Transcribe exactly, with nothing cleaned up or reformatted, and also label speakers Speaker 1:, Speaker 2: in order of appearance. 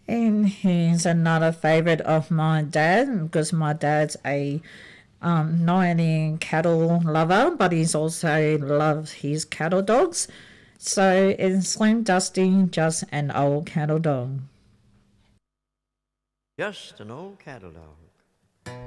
Speaker 1: And he's another favorite of my dad because my dad's a um, not only cattle lover, but he's also loves his cattle dogs. So it's Slim Dusty, just an old cattle dog.
Speaker 2: Just an old cattle dog.